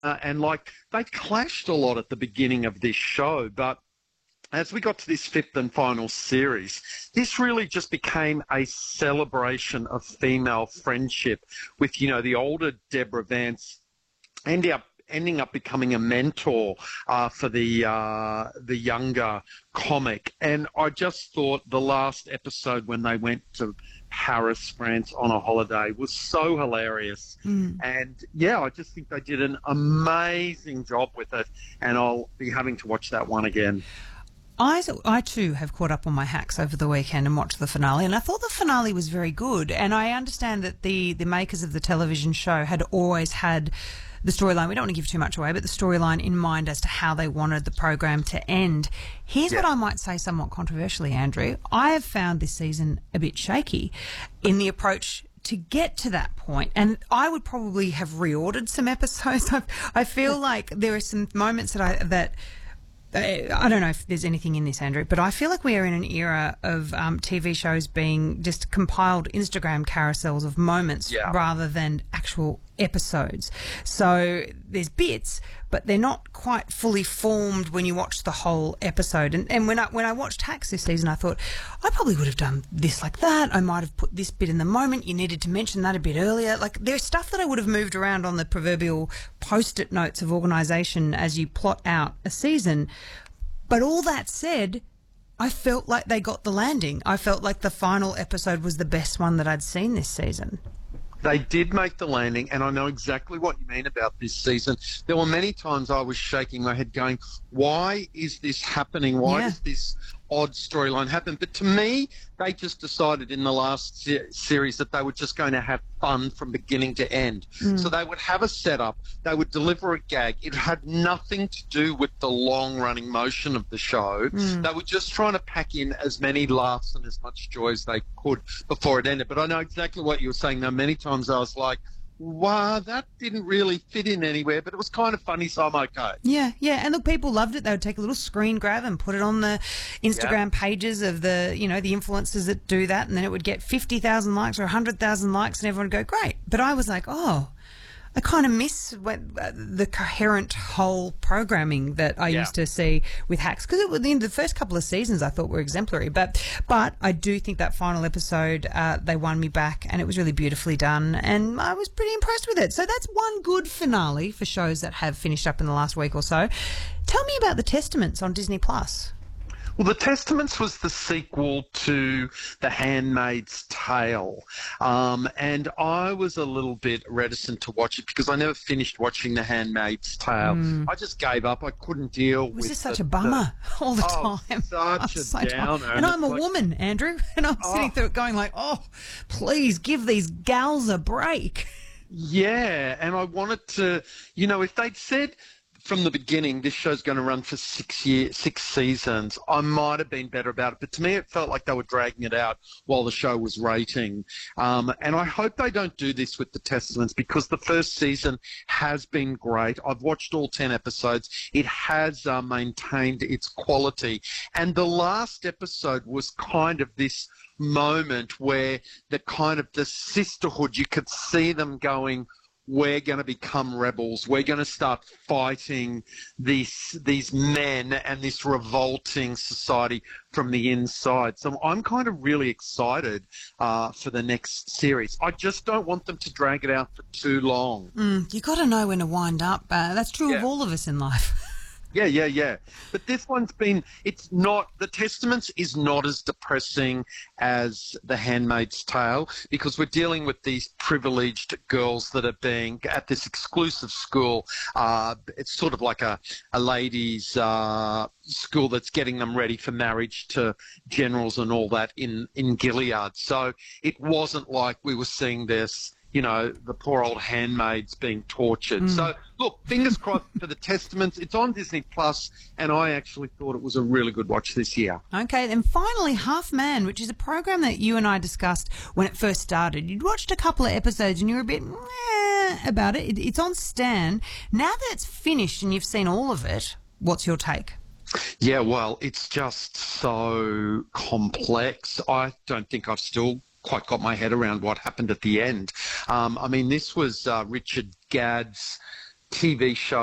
and like they clashed a lot at the beginning of this show, but as we got to this fifth and final series, this really just became a celebration of female friendship with, the older Deborah Vance ending up becoming a mentor for the younger comic. And I just thought the last episode when they went to Paris, France on a holiday was so hilarious. And yeah, I just think they did an amazing job with it, and I'll be having to watch that one again. I too have caught up on my hacks over the weekend and watched the finale, and I thought the finale was very good. And I understand that the makers of the television show had always had the storyline, we don't want to give too much away, but the storyline in mind as to how they wanted the program to end. Here's what I might say somewhat controversially, Andrew. I have found this season a bit shaky in the approach to get to that point, and I would probably have reordered some episodes. I feel like there are some moments that I don't know if there's anything in this, Andrew, but I feel like we are in an era of TV shows being just compiled Instagram carousels of moments rather than actual episodes. So there's bits, but they're not quite fully formed when you watch the whole episode. And when I watched Hacks this season, I thought, I probably would have done this like that. I might have put this bit in the moment. You needed to mention that a bit earlier. Like, there's stuff that I would have moved around on the proverbial post-it notes of organisation as you plot out a season. But all that said, I felt like they got the landing. I felt like the final episode was the best one that I'd seen this season. They did make the landing, and I know exactly what you mean about this season. There were many times I was shaking my head going, why is this happening? Why does this odd storyline happen? But to me, they just decided in the last series that they were just going to have fun from beginning to end. So they would have a setup, they would deliver a gag. It had nothing to do with the long-running motion of the show. They were just trying to pack in as many laughs and as much joy as they could before it ended. But I know exactly what you were saying. Now, many times I was like, wow, that didn't really fit in anywhere, but it was kind of funny, so I'm okay. Yeah. And look, people loved it. They would take a little screen grab and put it on the Instagram pages of the, the influencers that do that, and then it would get 50,000 likes or 100,000 likes, and everyone would go, great. But I was like, I kind of miss the coherent whole programming that I used to see with Hacks, because the first couple of seasons I thought were exemplary. But I do think that final episode, they won me back, and it was really beautifully done, and I was pretty impressed with it. So that's one good finale for shows that have finished up in the last week or so. Tell me about The Testaments on Disney+. Well, The Testaments was the sequel to The Handmaid's Tale, and I was a little bit reticent to watch it because I never finished watching The Handmaid's Tale. I just gave up. I couldn't deal with it. Was this such a bummer all the time? Such a downer. And I'm a woman, Andrew, and I'm sitting through it going like, please give these gals a break. Yeah, and I wanted to, if they'd said from the beginning, this show's going to run for 6 seasons, I might have been better about it. But to me, it felt like they were dragging it out while the show was rating. And I hope they don't do this with The Testaments, because the first season has been great. I've watched all 10 episodes. It has maintained its quality. And the last episode was kind of this moment where the sisterhood, you could see them going, we're going to become rebels. We're going to start fighting these men and this revolting society from the inside. So I'm kind of really excited for the next series. I just don't want them to drag it out for too long. You got to know when to wind up. That's true of all of us in life. Yeah. But this one's been, The Testaments is not as depressing as The Handmaid's Tale, because we're dealing with these privileged girls that are being at this exclusive school. It's sort of like a ladies' school that's getting them ready for marriage to generals and all that in Gilead. So it wasn't like we were seeing this, the poor old handmaids being tortured. So, look, fingers crossed for The Testaments. It's on Disney+, and I actually thought it was a really good watch this year. Okay, then finally, Half Man, which is a program that you and I discussed when it first started. You'd watched a couple of episodes and you were a bit about it. It's on Stan. Now that it's finished and you've seen all of it, what's your take? Yeah, well, it's just so complex. I don't think I've still quite got my head around what happened at the end. This was Richard Gadd's TV show